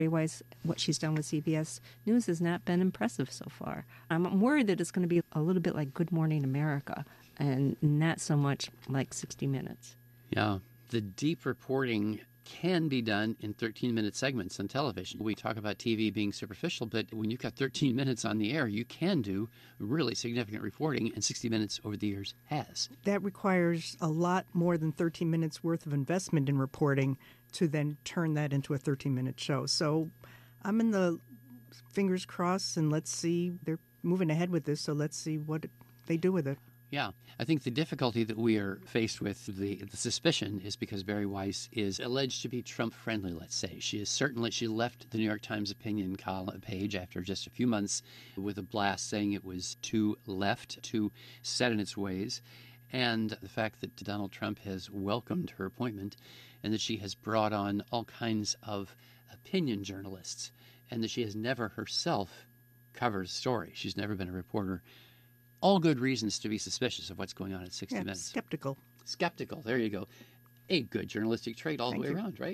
Otherwise, what she's done with CBS News has not been impressive so far. I'm worried that it's going to be a little bit like Good Morning America and not so much like 60 Minutes. Yeah. The deep reporting can be done in 13-minute segments on television. We talk about TV being superficial, but when you've got 13 minutes on the air, you can do really significant reporting, and 60 Minutes over the years has. That requires a lot more than 13 minutes worth of investment in reporting to then turn that into a 13-minute show. So I'm in the fingers crossed, and let's see. They're moving ahead with this, so let's see what they do with it. Yeah. I think the difficulty that we are faced with, the suspicion, is because Bari Weiss is alleged to be Trump-friendly, let's say. She left the New York Times opinion column page after just a few months with a blast saying it was too left, too set in its ways. And the fact that Donald Trump has welcomed her appointment and that she has brought on all kinds of opinion journalists and that she has never herself covered a story. She's never been a reporter. All good reasons to be suspicious of what's going on at 60 Minutes. Skeptical. Skeptical. There you go. A good journalistic trait all the way around, right?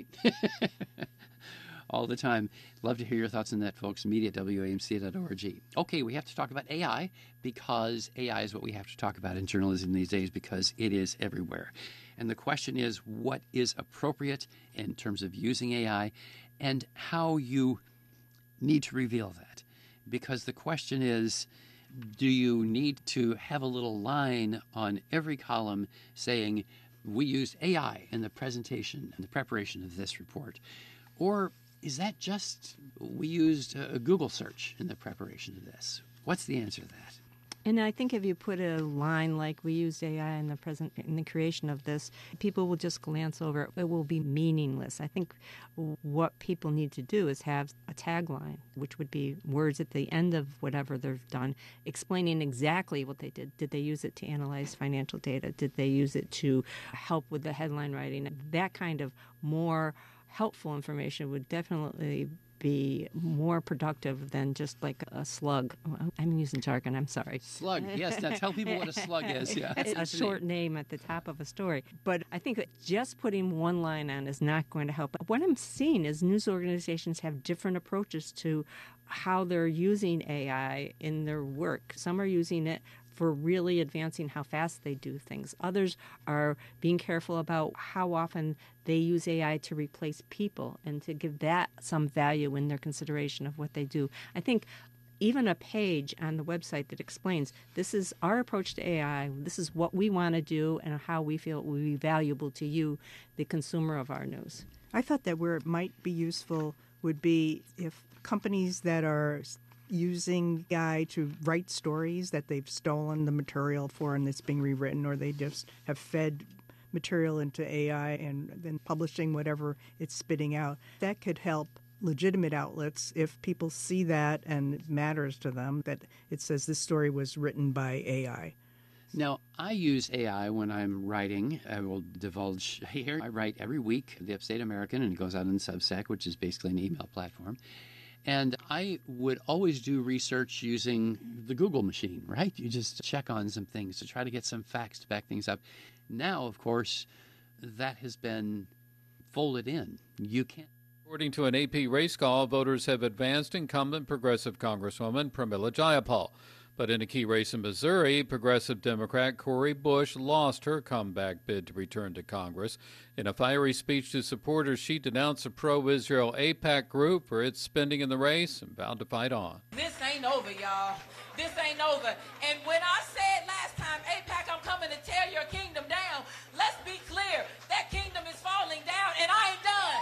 All the time. Love to hear your thoughts on that, folks. media@wamc.org. Okay, we have to talk about AI because AI is what we have to talk about in journalism these days because it is everywhere. And the question is, what is appropriate in terms of using AI and how you need to reveal that? Because the question is, do you need to have a little line on every column saying, we used AI in the presentation and the preparation of this report? Or is that just, we used a Google search in the preparation of this? What's the answer to that? And I think if you put a line like we used AI in the creation of this, people will just glance over it. It will be meaningless. I think what people need to do is have a tagline, which would be words at the end of whatever they've done, explaining exactly what they did. Did they use it to analyze financial data? Did they use it to help with the headline writing? That kind of more helpful information would definitely be more productive than just like a slug. I'm using jargon, I'm sorry. Slug, yes. Now tell people what a slug is. Yeah, it's a short name at the top of a story. But I think that just putting one line on is not going to help. What I'm seeing is news organizations have different approaches to how they're using AI in their work. Some are using it for really advancing how fast they do things. Others are being careful about how often they use AI to replace people and to give that some value in their consideration of what they do. I think even a page on the website that explains this is our approach to AI, this is what we want to do and how we feel it will be valuable to you, the consumer of our news. I thought that where it might be useful would be if companies that are using AI to write stories that they've stolen the material for and it's being rewritten, or they just have fed material into AI and then publishing whatever it's spitting out. That could help legitimate outlets if people see that and it matters to them that it says this story was written by AI. Now, I use AI when I'm writing. I will divulge here. I write every week, the Upstate American, and it goes out in Substack, which is basically an email platform. And I would always do research using the Google machine, right? You just check on some things to try to get some facts to back things up. Now, of course, that has been folded in. You can't. According to an AP race call, voters have advanced incumbent progressive Congresswoman Pramila Jayapal. But in a key race in Missouri, progressive Democrat Cori Bush lost her comeback bid to return to Congress. In a fiery speech to supporters, she denounced the pro-Israel AIPAC group for its spending in the race and vowed to fight on. This ain't over, y'all. This ain't over. And when I said last time, AIPAC, I'm coming to tear your kingdom down, let's be clear, that kingdom is falling down, and I ain't done.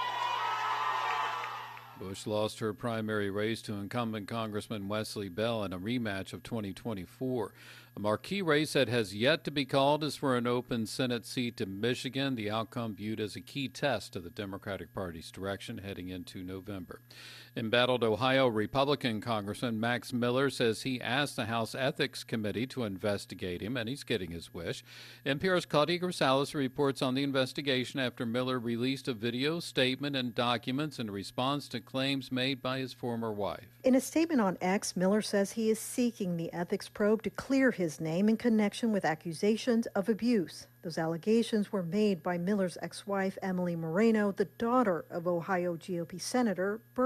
Bush lost her primary race to incumbent Congressman Wesley Bell in a rematch of 2024. A marquee race that has yet to be called is for an open Senate seat in Michigan, the outcome viewed as a key test of the Democratic Party's direction heading into November. Embattled Ohio Republican Congressman Max Miller says he asked the House Ethics Committee to investigate him, and he's getting his wish. NPR's Claudia Grisales reports on the investigation after Miller released a video, statement, and documents in response to claims made by his former wife. In a statement on X, Miller says he is seeking the ethics probe to clear his name in connection with accusations of abuse. Those allegations were made by Miller's ex-wife, Emily Moreno, the daughter of Ohio GOP Senator